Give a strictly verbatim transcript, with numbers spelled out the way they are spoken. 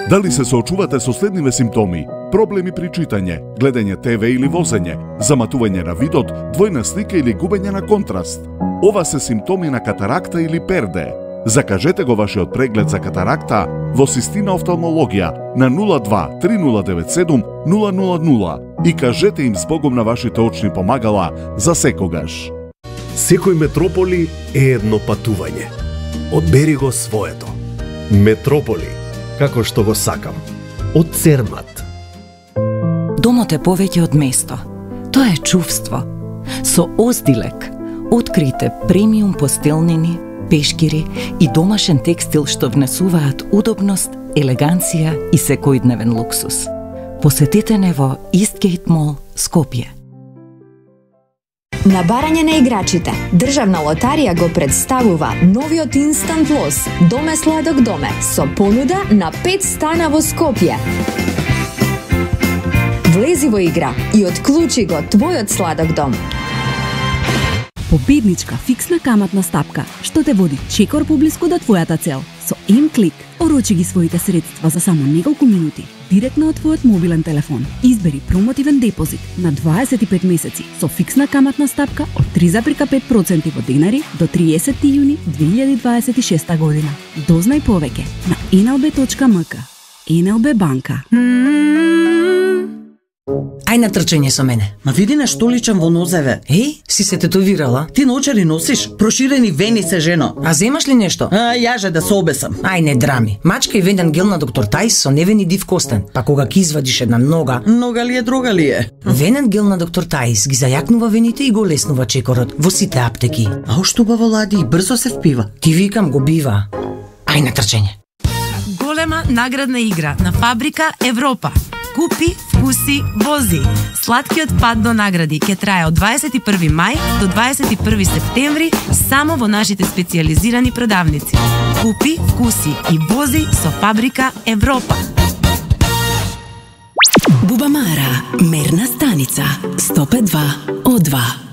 Дали се соочувате со следниве симптоми? Проблеми при читање, гледање Т В или возење, заматување на видот, двојна слика или губење на контраст? Ова се симптоми на катаракта или перде. Закажете го вашиот преглед за катаракта во Систина офталмологија на нула два три нула девет седум нула нула нула и кажете им збогом на вашите очни помагала за секогаш. Секој метрополи е едно патување. Одбери го своето. Метрополи, како што го сакам. Од Цермат. Домот е повеќе од место. Тоа е чувство. Со Оздилек открите премиум постелнини, пешкири и домашен текстил што внесуваат удобност, елеганција и секојдневен луксус. Посетете не во Истгейт Мол, Скопје. На барање на играчите, Државна лотарија го представува новиот Инстант Лос Доме сладок доме со понуда на пет стана во Скопје. Влези во игра и отклучи го твојот сладок дом. Победничка фиксна каматна стапка што те води чекор поблиску до твојата цел. Со еден клик орочи ги своите средства за само неколку минути директно од твојот мобилен телефон. Избери промотивен депозит на дваесет и пет месеци со фиксна каматна стапка од три зарез пет проценти во денари до триесети јуни две илјади дваесет и шеста година. Дознај повеќе на ен ел би точка ем ка. ен ел би банка. Ај на трчање со мене. Ма види на што личам во нозеве. Еј, си се тетовирала? Ти наочари носиш? Проширени вени се, жено. А земаш ли нешто? А, јаже да се обесам. Ај не драми. Мачка и венен гел на доктор Тајс со невен и див костен. Па кога ќе извадиш една нога. Нога ли е, друга ли е? Венен гел на доктор Тајс ги зајакнува вените и го леснува чекорот во сите аптеки. А уште убаво лади и брзо се впива. Ти викам го бива. Ај на трчање. Голема наградна игра на Фабрика Европа. Купи, вкуси, вози. Сладкиот пат до награди ќе трае од дваесет и први мај до дваесет и први септември само во нашите специјализирани продавници. Купи, вкуси и вози со Фабрика Европа. Бубамара, мерна станица, сто пет два о два.